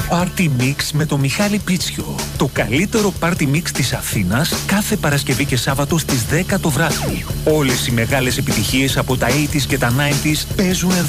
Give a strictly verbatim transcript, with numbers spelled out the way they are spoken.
Party Mix με το Μιχάλη Πίτσιο. Το καλύτερο Party Mix της Αθήνας κάθε Παρασκευή και Σάββατο στις δέκα το βράδυ. Όλες οι μεγάλες επιτυχίες από τα ογδόντα και τα ενενήντα παίζουν εδώ.